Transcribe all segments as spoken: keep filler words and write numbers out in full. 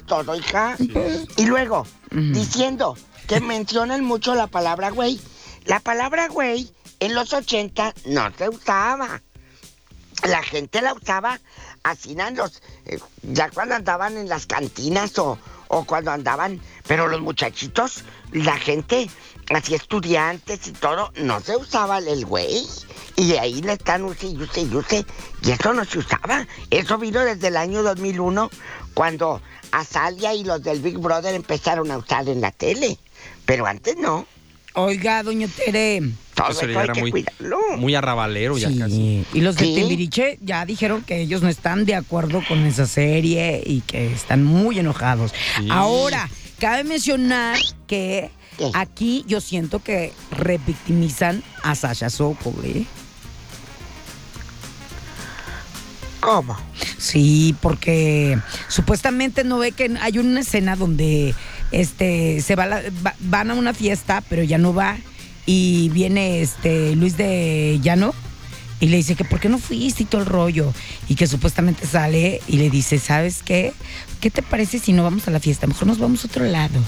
todo, hija. Sí. Y luego, Mm. diciendo que mencionan mucho la palabra güey. La palabra güey en los ochenta no se usaba. La gente la usaba así en los, eh, ya cuando andaban en las cantinas o, o cuando andaban, pero los muchachitos, la gente, así estudiantes y todo, no se usaba el güey. Y de ahí le están use y use y use, y eso no se usaba. Eso vino desde el año dos mil uno, cuando Azalia y los del Big Brother empezaron a usar en la tele. Pero antes no. Oiga, doña Tere. Todo Eso eso ya hay era que muy, cuidarlo. muy arrabalero ya Sí, casi. y los de ¿Sí? Timbiriche ya dijeron que ellos no están de acuerdo con esa serie y que están muy enojados. Sí. Ahora, cabe mencionar que ¿Qué? aquí yo siento que revictimizan a Sasha Sokol, ¿eh? ¿Cómo? Sí, porque supuestamente no ve que hay una escena donde este se va, a la- va- van a una fiesta, pero ya no va, y viene este Luis de Llano y le dice que por qué no fuiste y todo el rollo, y que supuestamente sale y le dice, ¿sabes qué? ¿Qué te parece si no vamos a la fiesta? Mejor nos vamos a otro lado.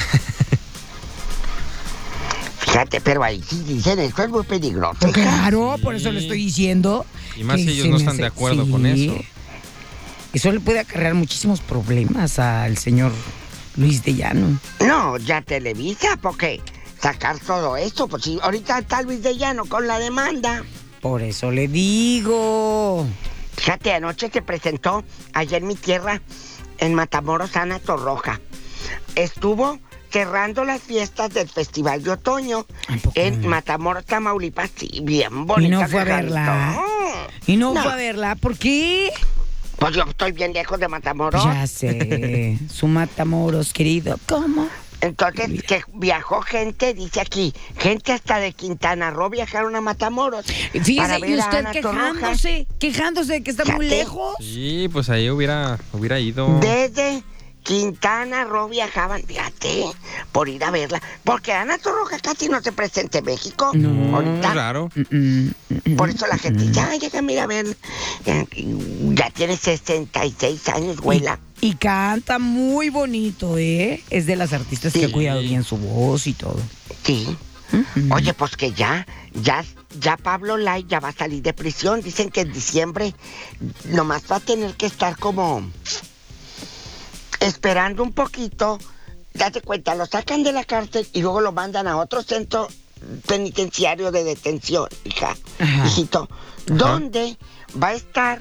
Fíjate, pero ahí sí dicen, esto es muy peligroso. hija. Claro, por Sí. eso le estoy diciendo. Y más que si ellos se no me están hace- de acuerdo con sí. eso. Eso le puede acarrear muchísimos problemas al señor Luis de Llano. No, ya Televisa, porque sacar todo esto, pues sí, ahorita está Luis de Llano con la demanda. Por eso le digo. Fíjate, anoche se presentó allá en mi tierra, en Matamoros, Ana Torroja. Estuvo cerrando las fiestas del Festival de Otoño ¿A poco? en Matamoros, Tamaulipas, sí, bien bonita. Y no fue a que verla. cantó. Y no, No. fue a verla. ¿Por qué? Pues yo estoy bien lejos de Matamoros. Ya sé. Su Matamoros, querido. ¿Cómo? Entonces, que viajó gente, dice aquí, gente hasta de Quintana Roo viajaron a Matamoros. para Fíjese, ver y a usted Ana Torroja. quejándose, quejándose de que está muy Fíjate. lejos. Sí, pues ahí hubiera, hubiera ido. Desde Quintana Roo viajaban, fíjate, por ir a verla. Porque Ana Torroja casi no se presenta en México. No. Ahorita. Raro. Mm, mm, mm, Por eso la gente, mm. ya, déjame ir a ver. Ya, ya tiene sesenta y seis años, güela. Y, y canta muy bonito, ¿eh? Es de las artistas que Sí. ha cuidado bien su voz y todo. Sí. Ujú. Oye, pues que ya, ya, ya Pablo Lai ya va a salir de prisión. Dicen que en diciembre nomás va a tener que estar como esperando un poquito. Date cuenta, lo sacan de la cárcel y luego lo mandan a otro centro penitenciario de detención, hija, Ajá. hijito, donde va a estar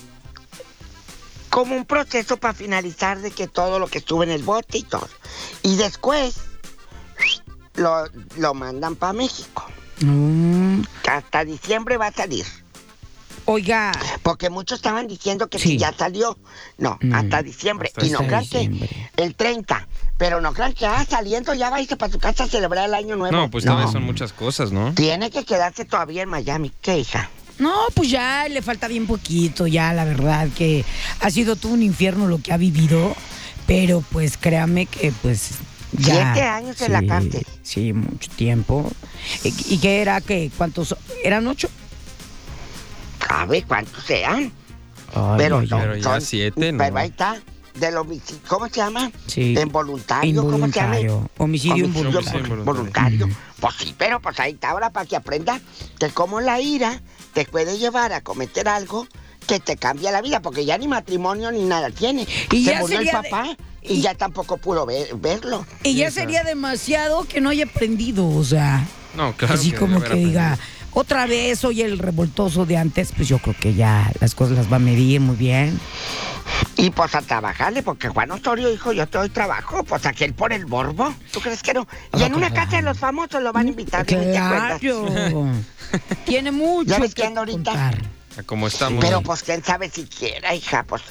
como un proceso para finalizar de que todo lo que estuvo en el bote y todo. Y después lo, lo mandan para México. Mm. Hasta diciembre va a salir. Oiga, Porque muchos estaban diciendo que Sí. si ya salió. No, Mm. hasta diciembre. Hasta y no hasta crean que diciembre. el treinta. Pero no crean que ah, saliendo ya va a irse para su casa a celebrar el año nuevo. No, pues todavía son muchas cosas, ¿no? Tiene que quedarse todavía en Miami. ¿Qué, hija? no, pues ya le falta bien poquito, ya la verdad que ha sido todo un infierno lo que ha vivido, pero pues créame que pues ya. Siete años en la cárcel. Sí, mucho tiempo. ¿Y, y qué era? ¿Qué? ¿Cuántos? ¿Eran ocho? ¿Sabe cuántos sean? Ay, pero ay, no, Pero ya son- siete, ¿no? Pero ahí está. Del homicidio. ¿Cómo se llama? Sí. De involuntario. ¿Cómo se llama? Involuntario. Homicidio Homicidio involuntario. involuntario. voluntario. Ujú. Pues sí, pero pues ahí está ahora para que aprenda que como la ira te puede llevar a cometer algo que te cambia la vida, porque ya ni matrimonio ni nada tiene. Y Se ya murió el sería de- papá y, y- ya tampoco pudo ver- verlo. Y ya Sí, sería demasiado que no haya aprendido, o sea, No, claro. así que como debe que haber diga, aprendido. otra vez soy el revoltoso de antes, pues yo creo que ya las cosas las va a medir muy bien. Y pues a trabajarle, porque Juan Osorio dijo, yo te doy trabajo, pues aquel por el morbo. ¿Tú crees que no? Y en una Claro. casa de los famosos lo van a invitar, ¿no te acuerdas? Claro. Tiene mucho ¿Ya ves que que anda ahorita? contar. A como estamos. Pero pues quién sabe si quiera, hija, pues.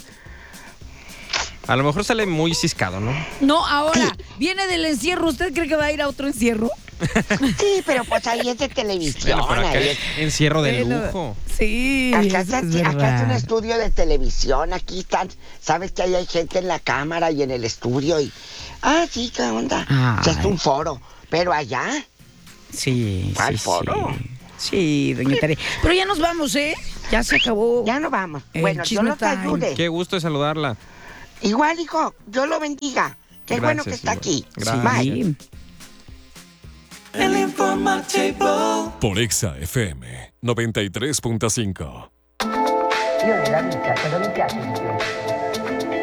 A lo mejor sale muy ciscado, ¿no? No, ahora, viene del encierro. ¿Usted cree que va a ir a otro encierro? Sí, pero pues ahí es de televisión. Bueno, pero acá ahí es es- encierro de Bueno, lujo. Sí, Acá, eso se- es acá es un verdad. estudio de televisión, aquí están, sabes que ahí hay gente en la cámara y en el estudio y... Ah, sí, ¿qué onda? Ay. Ya es un foro, pero allá, Sí, ¿Cuál sí, foro? sí. Sí, doña Tere. Pero ya nos vamos, ¿eh? Ya se acabó. ya no vamos. El Bueno, yo chisme los time. ayude. Qué gusto de saludarla. Igual, hijo, Dios lo bendiga. Qué Gracias, bueno que está igual. aquí. Gracias. Bye. Sí. El informativo. Por Exa F M noventa y tres punto cinco. Io nella vita cosa mi piace di più?